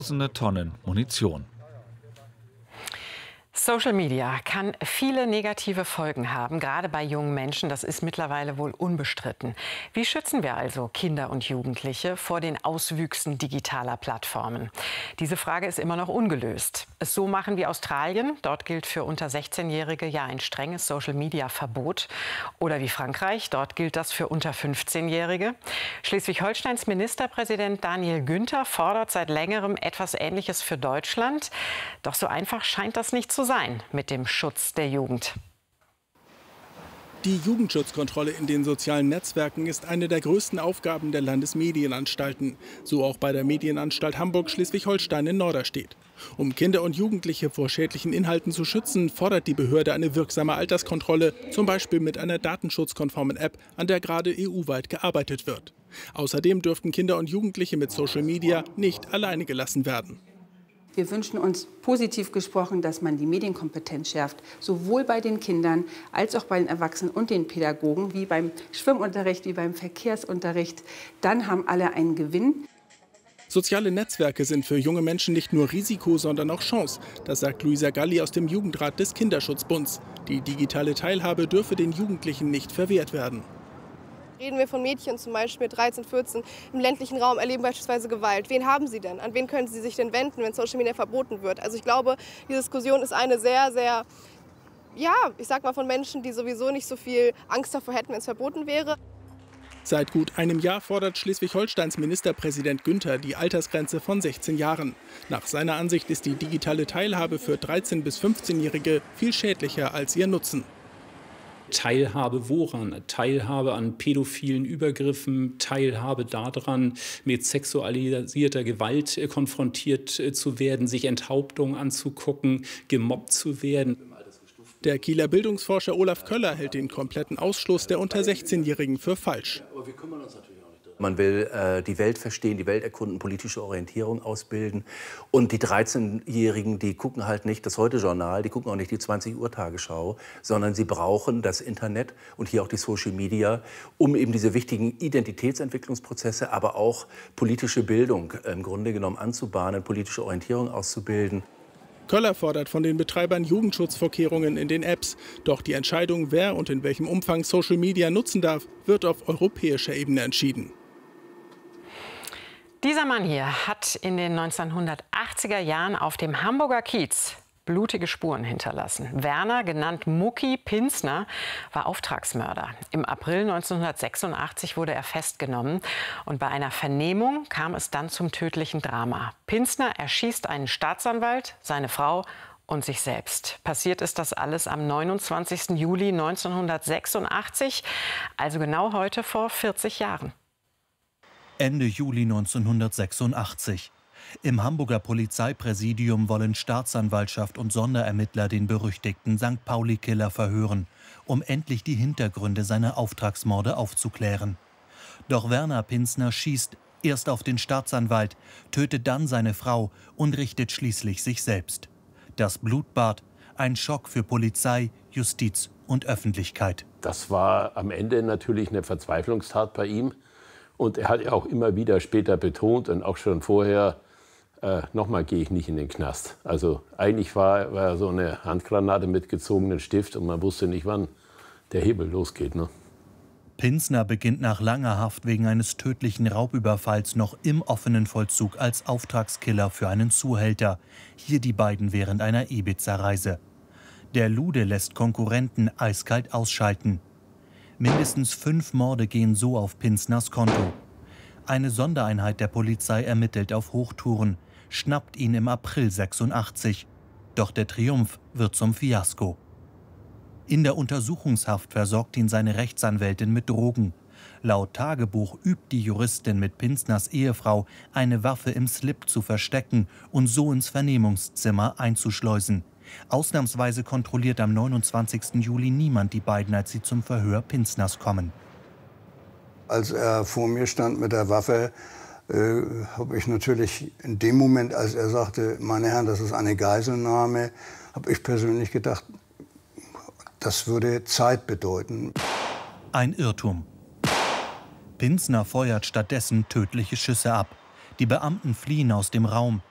Tausende Tonnen Munition. Social Media kann viele negative Folgen haben, gerade bei jungen Menschen. Das ist mittlerweile wohl unbestritten. Wie schützen wir also Kinder und Jugendliche vor den Auswüchsen digitaler Plattformen? Diese Frage ist immer noch ungelöst. Es so machen wie Australien. Dort gilt für unter 16-Jährige ja ein strenges Social-Media-Verbot. Oder wie Frankreich. Dort gilt das für unter 15-Jährige. Schleswig-Holsteins Ministerpräsident Daniel Günther fordert seit längerem etwas Ähnliches für Deutschland. Doch so einfach scheint das nicht zu sein mit dem Schutz der Jugend. Die Jugendschutzkontrolle in den sozialen Netzwerken ist eine der größten Aufgaben der Landesmedienanstalten. So auch bei der Medienanstalt Hamburg-Schleswig-Holstein in Norderstedt. Um Kinder und Jugendliche vor schädlichen Inhalten zu schützen, fordert die Behörde eine wirksame Alterskontrolle, zum Beispiel mit einer datenschutzkonformen App, an der gerade EU-weit gearbeitet wird. Außerdem dürften Kinder und Jugendliche mit Social Media nicht alleine gelassen werden. Wir wünschen uns positiv gesprochen, dass man die Medienkompetenz schärft, sowohl bei den Kindern als auch bei den Erwachsenen und den Pädagogen, wie beim Schwimmunterricht, wie beim Verkehrsunterricht. Dann haben alle einen Gewinn. Soziale Netzwerke sind für junge Menschen nicht nur Risiko, sondern auch Chance. Das sagt Luisa Galli aus dem Jugendrat des Kinderschutzbunds. Die digitale Teilhabe dürfe den Jugendlichen nicht verwehrt werden. Reden wir von Mädchen zum Beispiel 13, 14 im ländlichen Raum erleben beispielsweise Gewalt. Wen haben sie denn? An wen können sie sich denn wenden, wenn Social Media verboten wird? Also ich glaube, die Diskussion ist eine sehr, sehr, ja, ich sag mal von Menschen, die sowieso nicht so viel Angst davor hätten, wenn es verboten wäre. Seit gut einem Jahr fordert Schleswig-Holsteins Ministerpräsident Günther die Altersgrenze von 16 Jahren. Nach seiner Ansicht ist die digitale Teilhabe für 13- bis 15-Jährige viel schädlicher als ihr Nutzen. Teilhabe woran? Teilhabe an pädophilen Übergriffen, Teilhabe daran, mit sexualisierter Gewalt konfrontiert zu werden, sich Enthauptungen anzugucken, gemobbt zu werden. Der Kieler Bildungsforscher Olaf Köller hält den kompletten Ausschluss der unter 16-Jährigen für falsch. Man will die Welt verstehen, die Welt erkunden, politische Orientierung ausbilden. Und die 13-Jährigen, die gucken halt nicht das Heute-Journal, die gucken auch nicht die 20-Uhr-Tagesschau, sondern sie brauchen das Internet und hier auch die Social Media, um eben diese wichtigen Identitätsentwicklungsprozesse, aber auch politische Bildung im Grunde genommen anzubahnen, politische Orientierung auszubilden. Köller fordert von den Betreibern Jugendschutzvorkehrungen in den Apps. Doch die Entscheidung, wer und in welchem Umfang Social Media nutzen darf, wird auf europäischer Ebene entschieden. Dieser Mann hier hat in den 1980er Jahren auf dem Hamburger Kiez blutige Spuren hinterlassen. Werner, genannt Mucki Pinsner, war Auftragsmörder. Im April 1986 wurde er festgenommen und bei einer Vernehmung kam es dann zum tödlichen Drama. Pinsner erschießt einen Staatsanwalt, seine Frau und sich selbst. Passiert ist das alles am 29. Juli 1986, also genau heute vor 40 Jahren. Ende Juli 1986. Im Hamburger Polizeipräsidium wollen Staatsanwaltschaft und Sonderermittler den berüchtigten St. Pauli-Killer verhören, um endlich die Hintergründe seiner Auftragsmorde aufzuklären. Doch Werner Pinsner schießt erst auf den Staatsanwalt, tötet dann seine Frau und richtet schließlich sich selbst. Das Blutbad, ein Schock für Polizei, Justiz und Öffentlichkeit. Das war am Ende natürlich eine Verzweiflungstat bei ihm. Und er hat ja auch immer wieder später betont und auch schon vorher, nochmal gehe ich nicht in den Knast. Also eigentlich war so eine Handgranate mit gezogenem Stift und man wusste nicht, wann der Hebel losgeht. Ne? Pinsner beginnt nach langer Haft wegen eines tödlichen Raubüberfalls noch im offenen Vollzug als Auftragskiller für einen Zuhälter. Hier die beiden während einer Ibiza-Reise. Der Lude lässt Konkurrenten eiskalt ausschalten. Mindestens 5 Morde gehen so auf Pinsners Konto. Eine Sondereinheit der Polizei ermittelt auf Hochtouren, schnappt ihn im April 86. Doch der Triumph wird zum Fiasko. In der Untersuchungshaft versorgt ihn seine Rechtsanwältin mit Drogen. Laut Tagebuch übt die Juristin mit Pinsners Ehefrau, eine Waffe im Slip zu verstecken und so ins Vernehmungszimmer einzuschleusen. Ausnahmsweise kontrolliert am 29. Juli niemand die beiden, als sie zum Verhör Pinsners kommen. Als er vor mir stand mit der Waffe, habe ich natürlich in dem Moment, als er sagte, meine Herren, das ist eine Geiselnahme, habe ich persönlich gedacht, das würde Zeit bedeuten. Ein Irrtum. Pinsner feuert stattdessen tödliche Schüsse ab. Die Beamten fliehen aus dem Raum.